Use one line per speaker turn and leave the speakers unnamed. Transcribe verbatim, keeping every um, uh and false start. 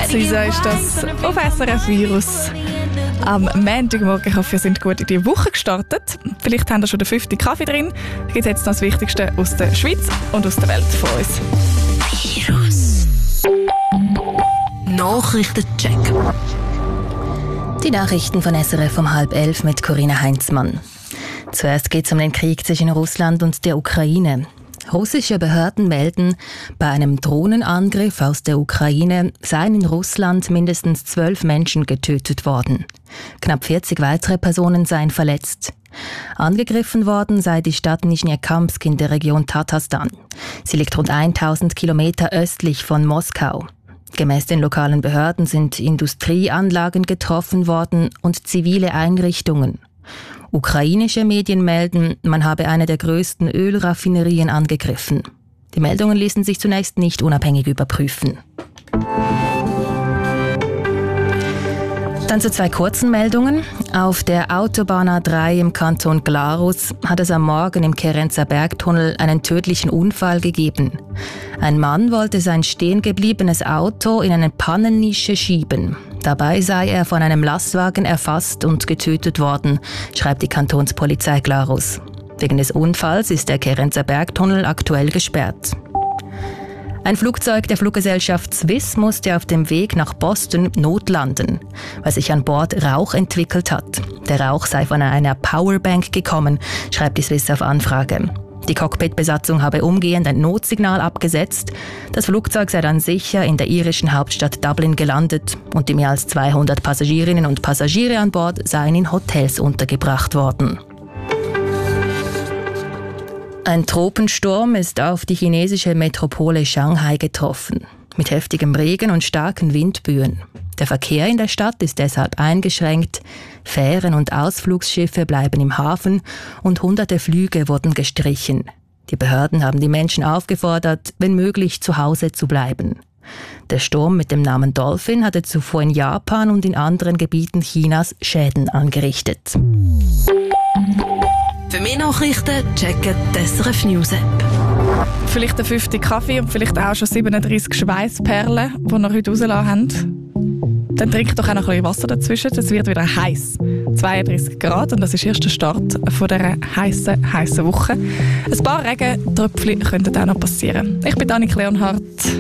Suiza ist das auf S R F Virus. Am Montagmorgen, ich hoffe, wir sind gut in die Woche gestartet. Vielleicht haben wir schon den fünften Kaffee drin. Da gibt es jetzt noch das Wichtigste aus der Schweiz und aus der Welt von uns.
Virus Nachrichtencheck.
Die Nachrichten von S R F um halb elf mit Corinna Heinzmann. Zuerst geht es um den Krieg zwischen Russland und der Ukraine. Russische Behörden melden, bei einem Drohnenangriff aus der Ukraine seien in Russland mindestens zwölf Menschen getötet worden. Knapp vierzig weitere Personen seien verletzt. Angegriffen worden sei die Stadt Nischnjakamsk in der Region Tatarstan. Sie liegt rund tausend Kilometer östlich von Moskau. Gemäß den lokalen Behörden sind Industrieanlagen getroffen worden und zivile Einrichtungen. Ukrainische Medien melden, man habe eine der größten Ölraffinerien angegriffen. Die Meldungen ließen sich zunächst nicht unabhängig überprüfen. Dann zu zwei kurzen Meldungen. Auf der Autobahn A drei im Kanton Glarus hat es am Morgen im Kerenzer Bergtunnel einen tödlichen Unfall gegeben. Ein Mann wollte sein stehengebliebenes Auto in eine Pannennische schieben. Dabei sei er von einem Lastwagen erfasst und getötet worden, schreibt die Kantonspolizei Glarus. Wegen des Unfalls ist der Kerenzer Bergtunnel aktuell gesperrt. Ein Flugzeug der Fluggesellschaft Swiss musste auf dem Weg nach Boston notlanden, weil sich an Bord Rauch entwickelt hat. Der Rauch sei von einer Powerbank gekommen, schreibt die Swiss auf Anfrage. Die Cockpitbesatzung habe umgehend ein Notsignal abgesetzt. Das Flugzeug sei dann sicher in der irischen Hauptstadt Dublin gelandet und die mehr als zweihundert Passagierinnen und Passagiere an Bord seien in Hotels untergebracht worden. Ein Tropensturm ist auf die chinesische Metropole Shanghai getroffen, mit heftigem Regen und starken Windböen. Der Verkehr in der Stadt ist deshalb eingeschränkt, Fähren und Ausflugsschiffe bleiben im Hafen und hunderte Flüge wurden gestrichen. Die Behörden haben die Menschen aufgefordert, wenn möglich zu Hause zu bleiben. Der Sturm mit dem Namen Dolphin hatte zuvor in Japan und in anderen Gebieten Chinas Schäden angerichtet.
Für mehr Nachrichten checken die S R F News App.
Vielleicht der fünfte Kaffee und vielleicht auch schon siebenunddreissig Schweissperlen, die wir heute rausgelassen haben. Dann trink doch auch noch ein bisschen Wasser dazwischen. Es wird wieder heiß. zweiunddreissig Grad und das ist erst der Start von dieser heissen, heissen Woche. Ein paar Regentröpfchen könnten auch noch passieren. Ich bin Annik Leonhardt.